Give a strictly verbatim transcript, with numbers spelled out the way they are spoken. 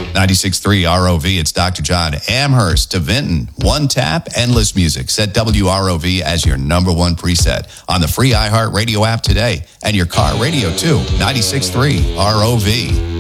ninety-six point three R O V, it's Doctor John. Amherst to Vinton, one tap, endless music. Set W R O V as your number one preset on the free iHeartRadio app today. And your car radio too, ninety-six point three R O V.